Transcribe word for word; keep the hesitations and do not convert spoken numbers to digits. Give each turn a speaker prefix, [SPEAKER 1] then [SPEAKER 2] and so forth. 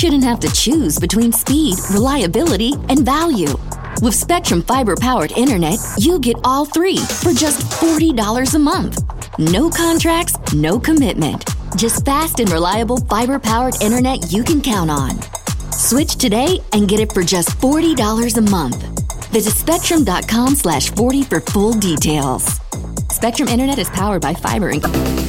[SPEAKER 1] shouldn't have to choose between speed, reliability, and value. With Spectrum Fiber-powered internet, you get all three for just forty dollars a month. No contracts, no commitment. Just fast and reliable fiber-powered internet you can count on. Switch today and get it for just forty dollars a month. Visit spectrum.com slash 40 for full details. Spectrum Internet is powered by Fiber Incorporated.